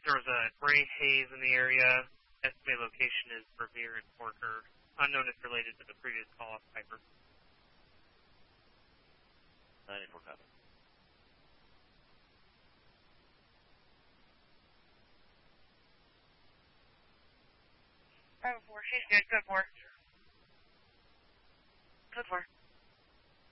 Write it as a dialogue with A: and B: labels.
A: There was a gray haze in the area. Estimated location is Revere and Porker. Unknown if related to the previous call-off Piper.
B: 94 copy.
C: Bravo 4, she's good. Code 4. Code 4.